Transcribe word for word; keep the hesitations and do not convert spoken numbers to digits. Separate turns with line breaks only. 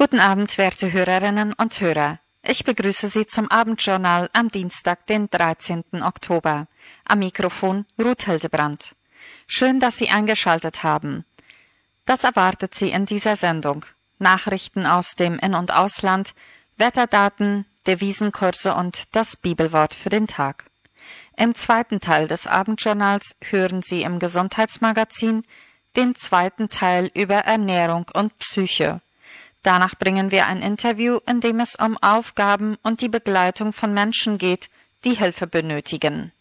Guten Abend, werte Hörerinnen und Hörer. Ich begrüße Sie zum Abendjournal am Dienstag, den dreizehnten Oktober. Am Mikrofon Ruth Hildebrandt. Schön, dass Sie eingeschaltet haben. Das erwartet Sie in dieser Sendung. Nachrichten aus dem In- und Ausland, Wetterdaten, Devisenkurse und das Bibelwort für den Tag. Im zweiten Teil des Abendjournals hören Sie im Gesundheitsmagazin den zweiten Teil über Ernährung und Psyche. Danach bringen wir ein Interview, in dem es um Aufgaben und die Begleitung von Menschen geht, die Hilfe benötigen.